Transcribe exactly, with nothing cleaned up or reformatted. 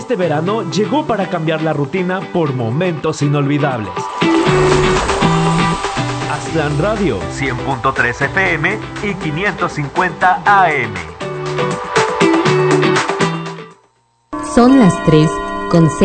Este verano llegó para cambiar la rutina por momentos inolvidables. Aztlán Radio, cien punto tres F M y quinientos cincuenta A M. Son las tres con seis.